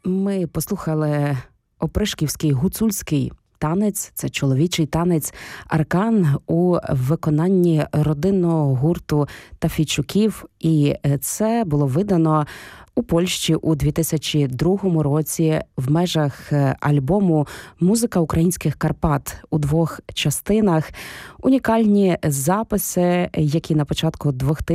Ми послухали опришківський гуцульський танець, це чоловічий танець «Аркан» у виконанні родинного гурту Тафійчуків. І це було видано у Польщі у 2002 році в межах альбому «Музика українських Карпат» у 2 частинах. Унікальні записи, які на початку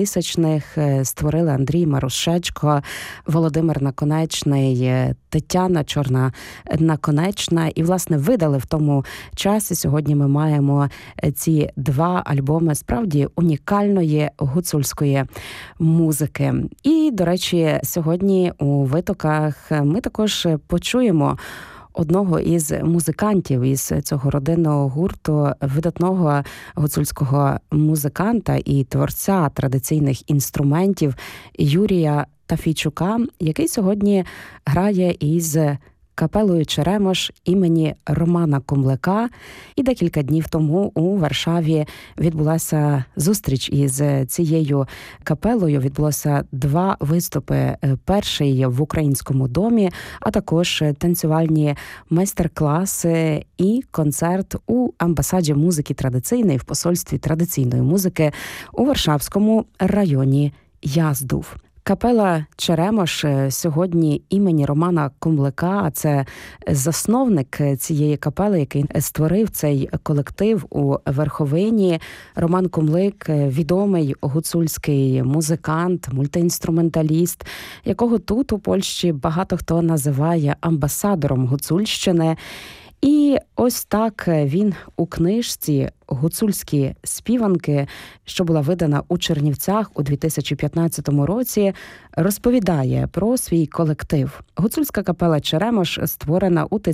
2000-х створили Андрій Марушечко, Володимир Наконечний, Тетяна Чорна-Наконечна. І, власне, видали в тому часі. Сьогодні ми маємо ці 2 альбоми справді унікальної гуцульської музики. І, до речі, сьогодні у «Витоках» ми також почуємо одного із музикантів із цього родинного гурту, видатного гуцульського музиканта і творця традиційних інструментів Юрія Тафійчука, який сьогодні грає із капелою «Черемош» імені Романа Кумлика. І декілька днів тому у Варшаві відбулася зустріч із цією капелою. Відбулося 2 виступи. Перший в Українському домі, а також танцювальні майстер-класи і концерт у амбасаді музики традиційної, в посольстві традиційної музики у Варшавському районі Яздув. Капела «Черемош» сьогодні імені Романа Кумлика. Це засновник цієї капели, який створив цей колектив у Верховині. Роман Кумлик – відомий гуцульський музикант, мультиінструменталіст, якого тут у Польщі багато хто називає амбасадором Гуцульщини. І ось так він у книжці «Гуцульські співанки», що була видана у Чернівцях у 2015 році, розповідає про свій колектив. Гуцульська капела «Черемош» створена у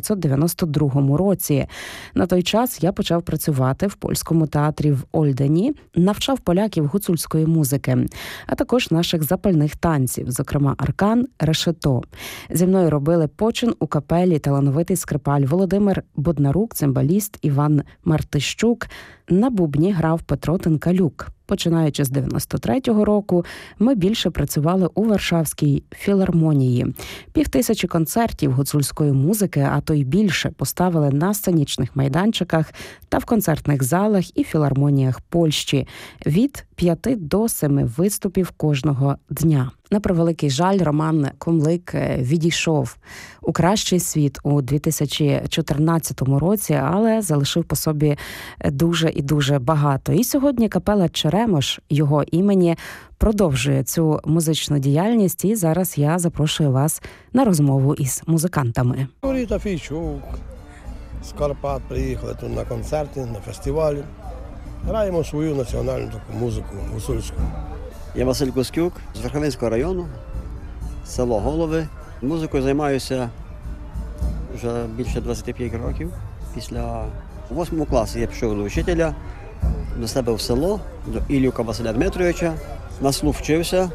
1992 році. На той час я почав працювати в польському театрі в Ольдені, навчав поляків гуцульської музики, а також наших запальних танців, зокрема «Аркан», «Решето». Зі мною робили почин у капелі талановитий скрипаль Володимир Боднарук, цимбаліст Іван Мартищук. На бубні грав Петро Тенкалюк. Починаючи з 93-го року, ми більше працювали у Варшавській філармонії. 5000 концертів гуцульської музики, а то й більше, поставили на сценічних майданчиках та в концертних залах і філармоніях Польщі. Від 5 до 7 виступів кожного дня. На превеликий жаль, Роман Кумлик відійшов у кращий світ у 2014 році, але залишив по собі дуже і дуже багато. І сьогодні капела «Черемош» його імені продовжує цю музичну діяльність. І зараз я запрошую вас на розмову із музикантами. Юрій Тафійчук з Карпат приїхали тут на концерти, на фестивалі. Граємо свою національну таку музику гуцульську. Я Василь Коскюк з Верховинського району, село Голови. Музикою займаюся вже більше 25 років. Після 8 класу я пішов до вчителя, до себе в село, до Ілюка Василя Дмитровича. На слух вчився.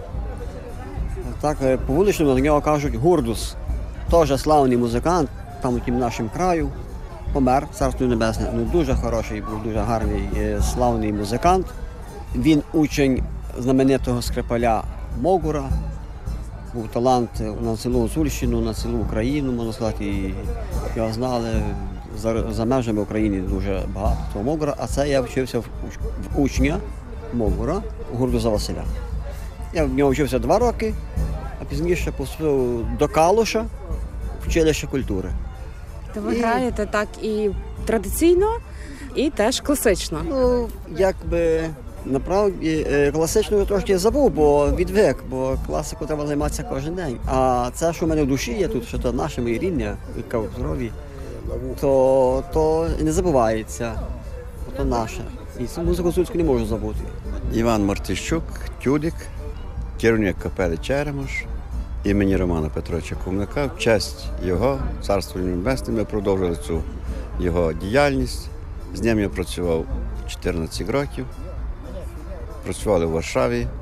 Так, по вуличному на нього кажуть Гурдус. Теж славний музикант, там у тім нашому краю. Помер, царство небесне. Ну, дуже хороший, був дуже гарний, славний музикант. Він учень знаменитого скрипаля Могура. Був талант на цілу Гуцульщину, на цілу Україну, можна сказати. І його знали за межами України дуже багато того Могура. А це я вчився в учня Могура, Гурдуза Василя. Я в нього вчився 2 роки, а пізніше поступив до Калуша, в училище культури. То ви граєте так і традиційно, і теж класично? Ну, якби, направді, класичну трошки забув, бо відвик, бо класику треба займатися кожен день. А це, що в мене в душі є тут, що то наше моє рідне, яке в крові, то не забувається, бо то наше. І цю музику гуцульську не можу забути. Іван Мартищук, тюлік, керівник капели «Черемош» імені Романа Петровича Кумлика. В честь його, царство небесне, ми продовжили цю його діяльність. З ним я працював 14 років. Працювали в Варшаві.